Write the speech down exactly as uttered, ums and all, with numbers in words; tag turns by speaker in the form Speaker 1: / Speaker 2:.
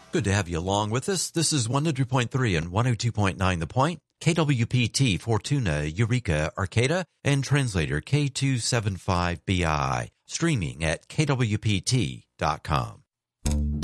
Speaker 1: Good to have you along with us. This is one oh two point three and one oh two point nine The Point, K W P T, Fortuna, Eureka, Arcata, and translator K two seven five B I, streaming at K W P T dot com.